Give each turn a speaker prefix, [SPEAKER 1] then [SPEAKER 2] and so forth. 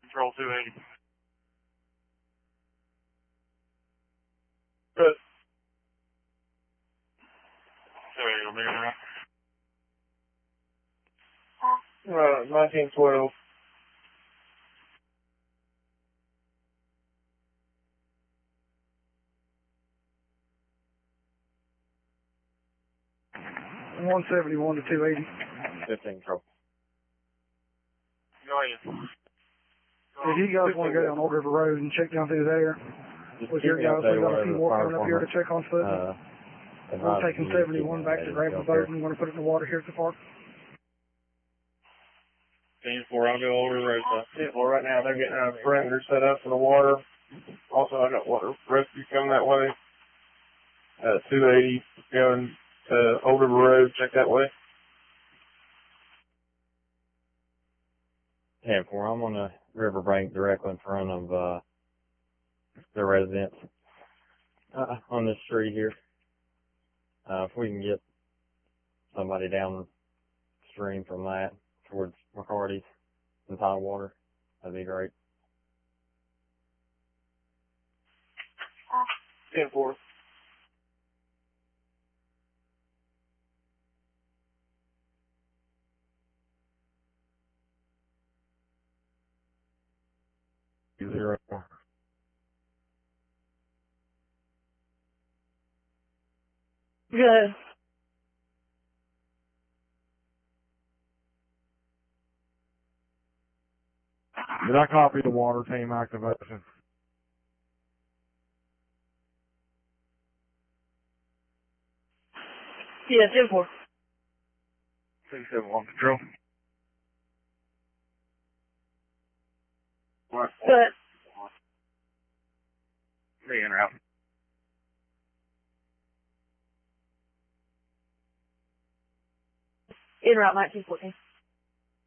[SPEAKER 1] Control 280. Good. 280 will be around. 1912.
[SPEAKER 2] And 171 to 280.
[SPEAKER 3] 15 control.
[SPEAKER 1] Go ahead.
[SPEAKER 2] If you guys want to go down Old River Road and check down through there, with your guys, we got a few more coming up here to check on foot. We're taking 71 back to grab the boat and we're going to put it in the water here at the park.
[SPEAKER 1] 10-4, I'll go Old River Road.
[SPEAKER 4] 10-4, right now they're getting a perimeter set up for the water. Also, I got water rescue coming that way. 280 going to Old River Road, check that way.
[SPEAKER 3] 10-4, I'm on the riverbank directly in front of the residents on this street here. If we can get somebody downstream from that towards McCarty's and Tidewater, that'd be great.
[SPEAKER 4] 10-4.
[SPEAKER 3] Zero.
[SPEAKER 2] Good.
[SPEAKER 5] Did I copy the water team activation?
[SPEAKER 2] Yeah, 10-4.
[SPEAKER 1] 271 control. What?
[SPEAKER 2] Good.
[SPEAKER 1] Being out.
[SPEAKER 2] In route 1914.